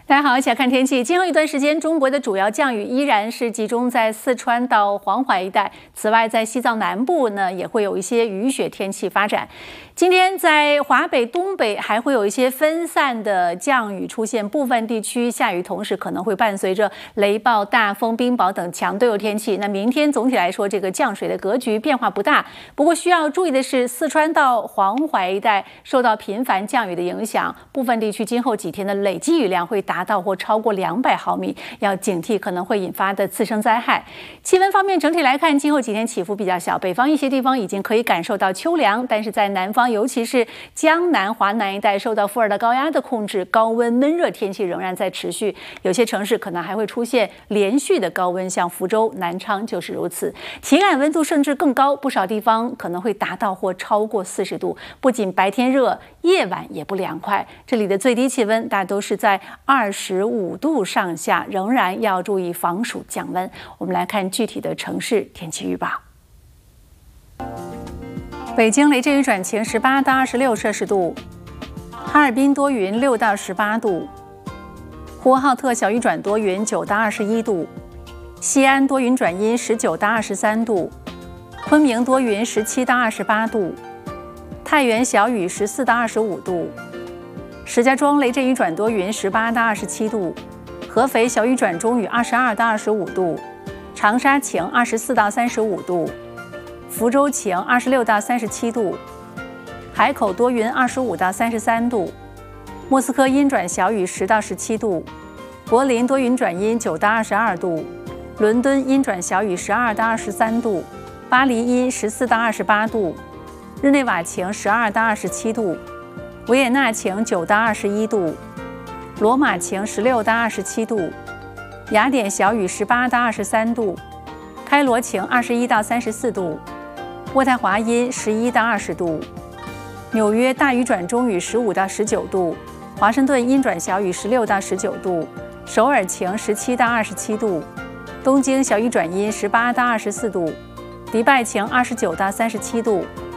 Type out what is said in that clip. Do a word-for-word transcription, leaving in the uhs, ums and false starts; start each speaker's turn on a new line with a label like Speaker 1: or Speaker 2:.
Speaker 1: 大家好，一起来看天气。今后一段时间，中国的主要降雨依然是集中在四川到黄淮一带。此外，在西藏南部呢，也会有一些雨雪天气发展。今天在华北、东北还会有一些分散的降雨出现，部分地区下雨，同时可能会伴随着雷暴、大风、冰雹等强对流天气。那明天总体来说，这个降水的格局变化不大。不过需要注意的是，四川到黄淮一带受到频繁降雨的影响，部分地区今后几天的累积雨量会达到或超过两百毫米，要警惕可能会引发的次生灾害。气温方面，整体来看，今后几天起伏比较小，北方一些地方已经可以感受到秋凉，但是在南方，尤其是江南、华南一带，受到副热带高压的控制，高温闷热天气仍然在持续，有些城市可能还会出现连续的高温，像福州、南昌就是如此。体感温度甚至更高，不少地方可能会达到或超过四十度，不仅白天热，夜晚也不凉快。这里的最低气温大都是在二十五度上下，仍然要注意防暑降温。我们来看具体的城市天气预报。北京雷阵雨转晴，十八到二十六摄氏度；哈尔滨多云，六到十八度；呼和浩特小雨转多云，九到二十一度；西安多云转阴，十九到二十三度；昆明多云，十七到二十八度；太原小雨，十四到二十五度；石家庄雷阵雨转多云，十八到二十七度；合肥小雨转中雨，二十二到二十五度；长沙晴，二十四到三十五度；福州晴，二十六到三十七度；海口多云，二十五到三十三度；莫斯科阴转小雨，十到十七度；柏林多云转阴，九到二十二度；伦敦阴转小雨，十二到二十三度；巴黎阴，十四到二十八度；日内瓦晴，十二到二十七度；维也纳晴，九到二十一度；罗马晴，十六到二十七度；雅典小雨，十八到二十三度；开罗晴，二十一到三十四度；渥太华阴，十一到二十度；纽约大雨转中雨，十五到十九度；华盛顿阴转小雨，十六到十九度；首尔晴，十七到二十七度；东京小雨转阴，十八到二十四度；迪拜晴，二十九到三十七度；